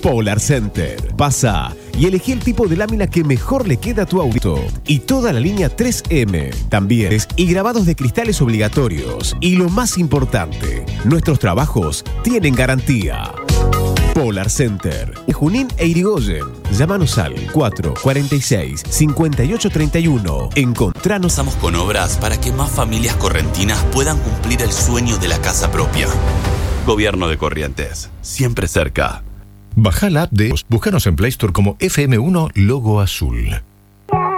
Polar Center. Pasa y elegí el tipo de lámina que mejor le queda a tu auto. Y toda la línea 3M. También y grabados de cristales obligatorios. Y lo más importante, nuestros trabajos tienen garantía. Polar Center, Junín e Irigoyen. Llámanos al 446-5831. Encontranos. Estamos con obras para que más familias correntinas puedan cumplir el sueño de la casa propia. Gobierno de Corrientes, siempre cerca. Baja la app de... Búscanos en Play Store como FM1 Logo Azul.